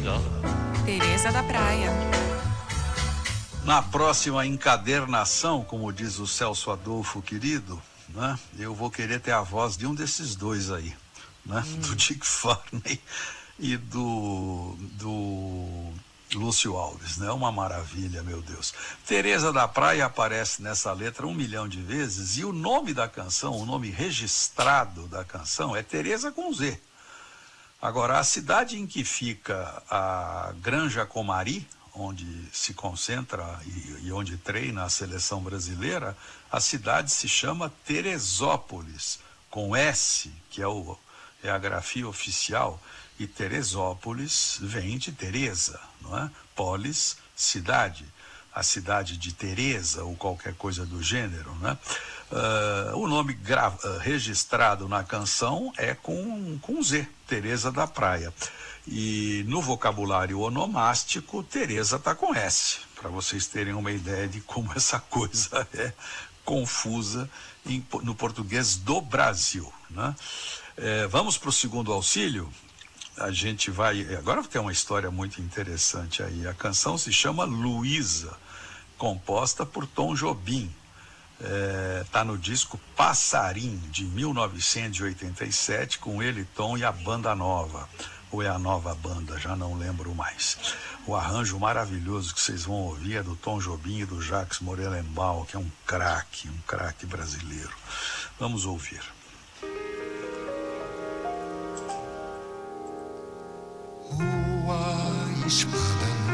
legal. Teresa da Praia. Na próxima encadernação, como diz o Celso Adolfo querido, né, eu vou querer ter a voz de um desses dois aí, né, do Dick Farney e do Lúcio Alves, né? Uma maravilha, meu Deus. Teresa da Praia aparece nessa letra 1 milhão de vezes e o nome da canção, o nome registrado da canção é Teresa com Z. Agora, a cidade em que fica a Granja Comari, onde se concentra e onde treina a seleção brasileira, a cidade se chama Teresópolis, com S, que é a grafia oficial, e Teresópolis vem de Teresa, não é? Polis, cidade, a cidade de Teresa ou qualquer coisa do gênero, né? O nome registrado na canção é com Z, Teresa da Praia. E no vocabulário onomástico, Teresa está com S, para vocês terem uma ideia de como essa coisa é confusa no português do Brasil, né? Vamos para o segundo auxílio. A gente vai... Agora tem uma história muito interessante aí. A canção se chama Luísa, composta por Tom Jobim. Tá no disco Passarim, de 1987, com ele, Tom e a Banda Nova. Ou é a Nova Banda, já não lembro mais. O arranjo maravilhoso que vocês vão ouvir é do Tom Jobim e do Jacques Morelenbaum, que é um craque brasileiro. Vamos ouvir. Lua e espada